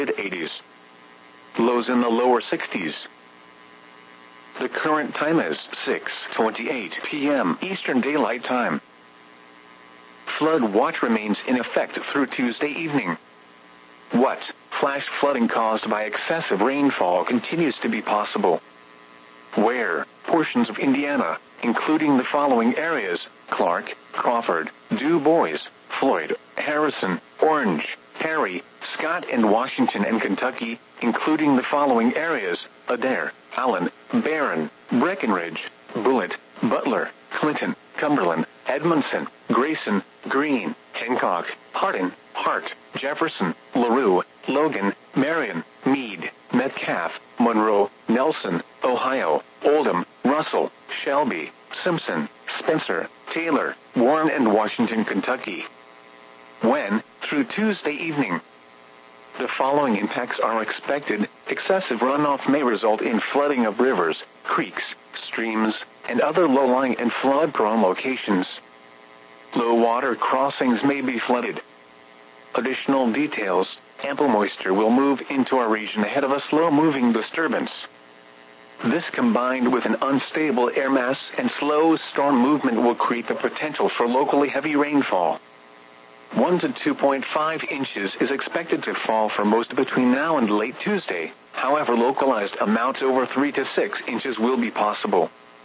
mid-80s. Lows in the lower 60s. The current time is 6:28 p.m. Eastern Daylight Time. Flood watch remains in effect through Tuesday evening. What? Flash flooding caused by excessive rainfall continues to be possible. Where? Portions of Indiana, including the following areas: Clark, Crawford, Du Bois, Floyd, Harrison, Orange, Perry, Scott and Washington, and Kentucky, including the following areas: Adair, Allen, Barron, Breckenridge, Bullitt, Butler, Clinton, Cumberland, Edmondson, Grayson, Greene, Hancock, Hardin, Hart, Jefferson, LaRue, Logan, Marion, Meade, Metcalfe, Monroe, Nelson, Ohio, Oldham, Russell, Shelby, Simpson, Spencer, Taylor, Warren, and Washington, Kentucky. When? Through Tuesday evening. The following impacts are expected. Excessive runoff may result in flooding of rivers, creeks, streams, and other low-lying and flood-prone locations. Low water crossings may be flooded. Additional details: ample moisture will move into our region ahead of a slow-moving disturbance. This, combined with an unstable air mass and slow storm movement, will create the potential for locally heavy rainfall. 1 to 2.5 inches is expected to fall for most between now and late Tuesday. However, localized amounts over 3 to 6 inches will be possible.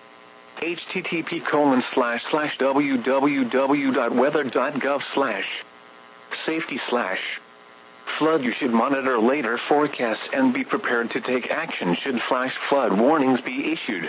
http://www.weather.gov/safety/ flood. You should monitor later forecasts and be prepared to take action should flash flood warnings be issued.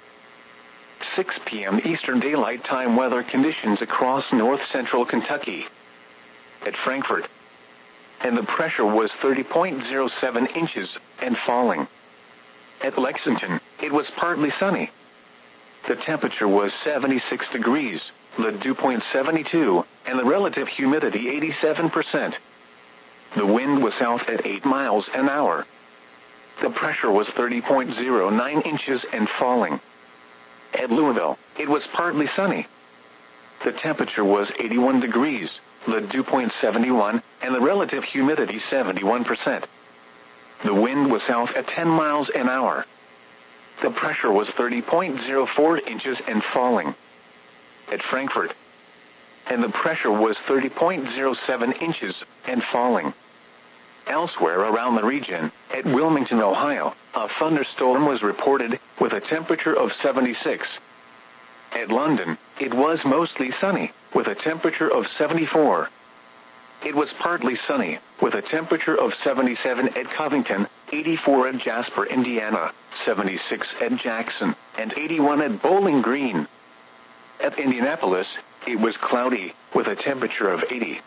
6 p.m. Eastern Daylight Time weather conditions across north-central Kentucky. At Frankfort, and the pressure was 30.07 inches and falling. At Lexington, it was partly sunny. The temperature was 76 degrees, the dew point 72, and the relative humidity 87%. The wind was south at 8 miles an hour. The pressure was 30.09 inches and falling. At Louisville, it was partly sunny. The temperature was 81 degrees, the dew point 71, and the relative humidity 71%. The wind was south at 10 miles an hour. The pressure was 30.04 inches and falling. At Frankfort, and the pressure was 30.07 inches and falling. Elsewhere around the region, at Wilmington, Ohio, a thunderstorm was reported with a temperature of 76. At London, it was mostly sunny, with a temperature of 74. It was partly sunny, with a temperature of 77 at Covington, 84 at Jasper, Indiana, 76 at Jackson, and 81 at Bowling Green. At Indianapolis, it was cloudy, with a temperature of 80.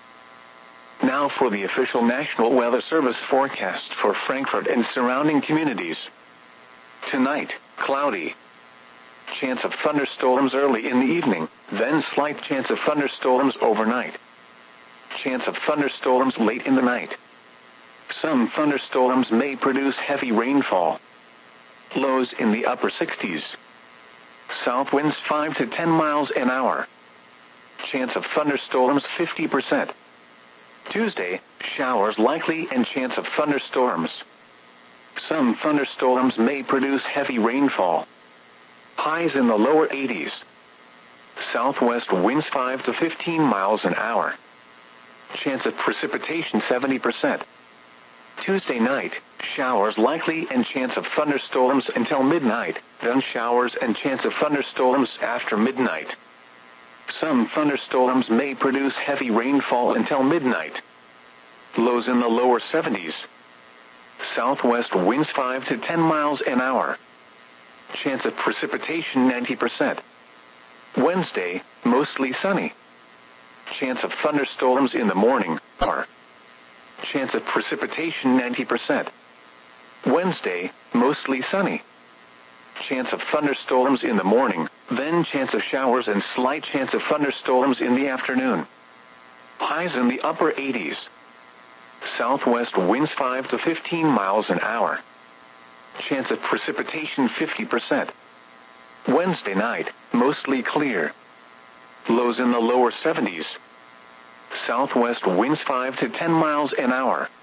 Now for the official National Weather Service forecast for Frankfort and surrounding communities. Tonight, cloudy. Chance of thunderstorms early in the evening, then slight chance of thunderstorms overnight. Chance of thunderstorms late in the night. Some thunderstorms may produce heavy rainfall. Lows in the upper 60s. South winds 5 to 10 miles an hour. Chance of thunderstorms 50%. Tuesday, showers likely and chance of thunderstorms. Some thunderstorms may produce heavy rainfall. Highs in the lower 80s. Southwest winds 5 to 15 miles an hour. Chance of precipitation 70%. Tuesday night, showers likely and chance of thunderstorms until midnight, then showers and chance of thunderstorms after midnight. Some thunderstorms may produce heavy rainfall until midnight. Lows in the lower 70s. Southwest winds 5 to 10 miles an hour. Chance of precipitation 90%. Wednesday, mostly sunny. Chance of thunderstorms in the morning, or chance of precipitation 90%. Wednesday, mostly sunny. Chance of thunderstorms in the morning, then chance of showers and slight chance of thunderstorms in the afternoon. Highs in the upper 80s. Southwest winds 5 to 15 miles an hour. Chance of precipitation 50%. Wednesday night, mostly clear. Lows in the lower 70s. Southwest winds 5 to 10 miles an hour.